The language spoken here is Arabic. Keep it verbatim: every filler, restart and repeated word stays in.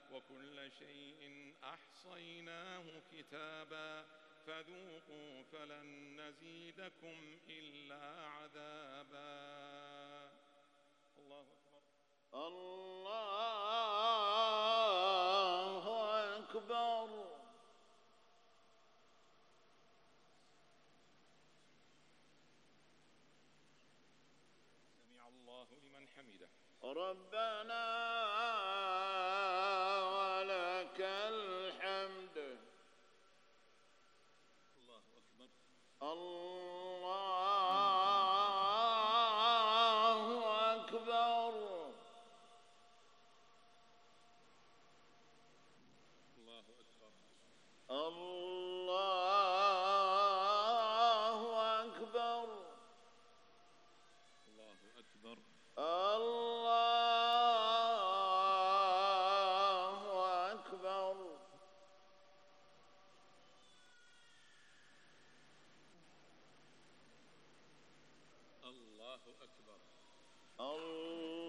وكل شيء أحصيناه كتابا فذوقوا فلن نزيدكم إلا عذابا. الله أكبر. الله أكبر. سمع الله لمن حمده. ربنا ولك الحمد. الله أكبر. الله أكبر. الله أكبر. الله أكبر. الله أكبر. الله أكبر. الله أكبر. الله